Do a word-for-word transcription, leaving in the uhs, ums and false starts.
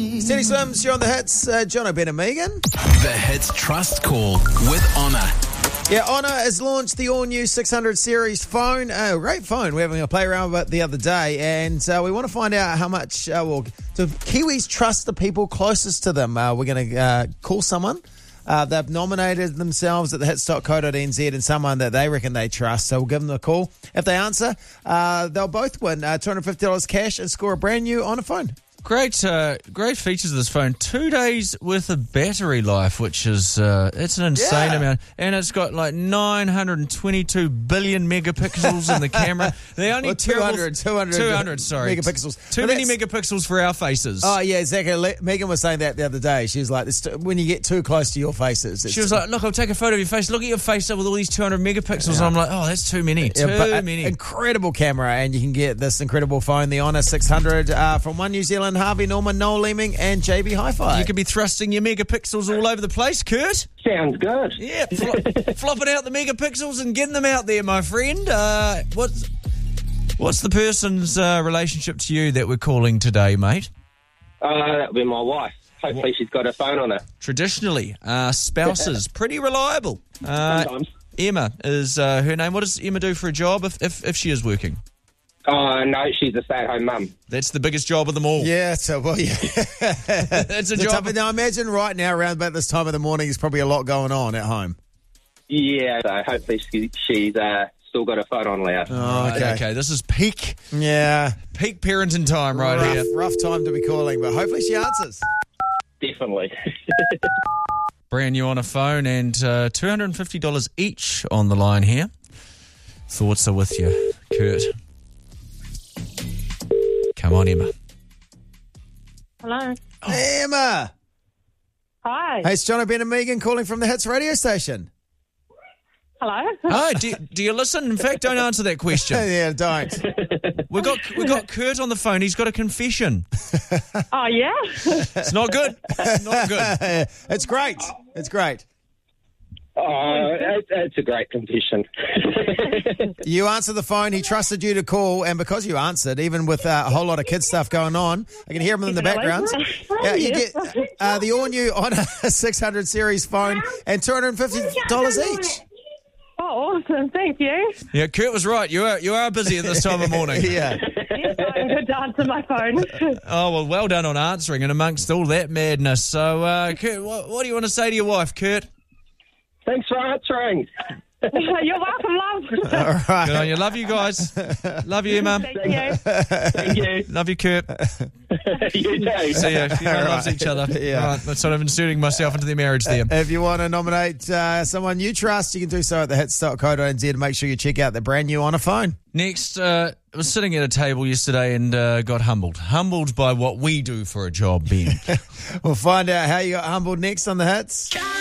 Steady Swims, you're on the hits. Uh, John O'Brien and Megan. The Hits Trust Call with Honour. Yeah, Honour has launched the all-new six hundred series phone. Uh, great phone. We're having a play around with it the other day, and uh, we want to find out how much, uh, well, do Kiwis trust the people closest to them? Uh, we're going to uh, call someone. Uh, they've nominated themselves at the hits dot co dot n z and someone that they reckon they trust, so we'll give them a call. If they answer, uh, they'll both win uh, two hundred fifty dollars cash and score a brand new Honour phone. Great, uh, great features of this phone. Two days worth of battery life, which is uh, it's an insane Yeah. amount, and it's got like nine hundred twenty-two billion megapixels in the camera. The only Well, two hundred, two hundred, two hundred, sorry, megapixels. Too But many that's- megapixels for our faces. Oh, yeah, exactly. Le- Megan was saying that the other day. She was like, this t- when you get too close to your faces. It's She was like, "Look, I'll take a photo of your face. Look at your face with all these two hundred megapixels." And I'm like, "Oh, that's too many. Too Yeah, but a- many." incredible camera, and you can get this incredible phone, the Honour six hundred, uh, from One New Zealand, Harvey Norman, Noel Leeming, and J B Hi-Fi. You could be thrusting your megapixels all over the place, Kurt. Sounds good. Yeah, flo- flopping out the megapixels and getting them out there, my friend. Uh, what's what's the person's uh, relationship to you that we're calling today, mate? Uh, that'll be my wife. Hopefully she's got her phone on her. Traditionally, uh, spouses, pretty reliable. Uh, Sometimes. Emma is uh, her name. What does Emma do for a job if, if, if she is working? Oh, no, she's a stay-at-home mum. That's the biggest job of them all. Yeah, so, well, yeah. That's a The job. tough- now, imagine right now, around about this time of the morning, there's probably a lot going on at home. Yeah, so hopefully she, she's uh, still got her phone on loud. Oh, Right, okay. okay, this is peak Yeah. peak parenting time right rough, here. rough time to be calling, but hopefully she answers. Definitely. Brand new on a phone and uh, two hundred fifty dollars each on the line here. Thoughts are with you, Kurt. Come on, Emma. Hello. Emma! Hi. Hey, it's John O'Brien and Megan calling from the Hits radio station. Hello. Hi, do, do you listen? In fact, don't answer that question. Yeah, don't. We got we got Kurt on the phone. He's got a confession. Oh, yeah? It's not good. It's not good. It's great. It's great. Oh, it, it's a great confession. You answered the phone. He trusted you to call, and because you answered, even with uh, a whole lot of kid stuff going on, I can hear him in the Really? background. Yeah, you Yes. get uh, the all-new Honour six hundred series phone and two hundred fifty dollars each. Oh, awesome. Thank you. Yeah, Kurt was right. You are you are busy at this time of morning. Yeah. Yes, I'm good to answer my phone. Oh, well, well done on answering and amongst all that madness. So, uh, Kurt, what, what do you want to say to your wife, Kurt? Thanks for answering. You're welcome, love. All right. Good on you. Love you guys. Love you, Emma. Thank you. Thank you. Love you, Kurt. You too. See ya. Everyone loves each other. Yeah. Right, I'm sort of inserting myself into the marriage there. If you want to nominate uh, someone you trust, you can do so at the hits dot co dot n z and make sure you check out the brand new Honour phone. Next, uh, I was sitting at a table yesterday and uh, got humbled. Humbled by what we do for a job, Ben. We'll find out how you got humbled next on the Hits.